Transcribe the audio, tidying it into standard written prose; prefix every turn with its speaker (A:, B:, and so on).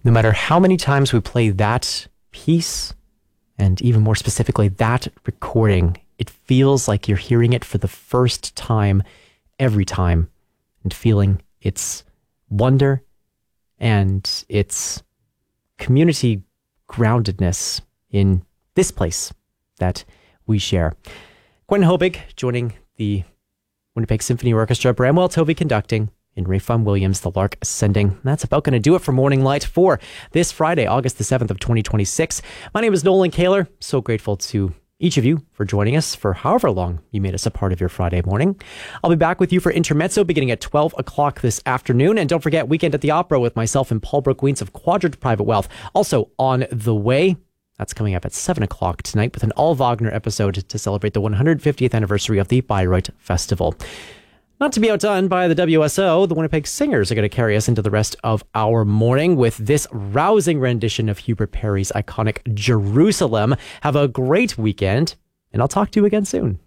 A: no matter how many times we play that piece, and even more specifically, that recording, it feels like you're hearing it for the first time every time and feeling its wonder and its community groundedness in this place that we share. Quentin Hobig joining the Winnipeg Symphony Orchestra, Bramwell Tovey conducting, and Rayfun Williams, the Lark ascending. That's about going to do it for Morning Light for this Friday, August the 7th of 2026. My name is Nolan Kaler. So grateful to each of you for joining us for however long you made us a part of your Friday morning. I'll be back with you for Intermezzo beginning at 12 o'clock this afternoon. And don't forget, Weekend at the Opera with myself and Paul Brooke Weens of Quadrant Private Wealth. Also on the way. That's coming up at 7 o'clock tonight with an all Wagner episode to celebrate the 150th anniversary of the Bayreuth Festival. Not to be outdone by the WSO, the Winnipeg Singers are going to carry us into the rest of our morning with this rousing rendition of Hubert Parry's iconic Jerusalem. Have a great weekend, and I'll talk to you again soon.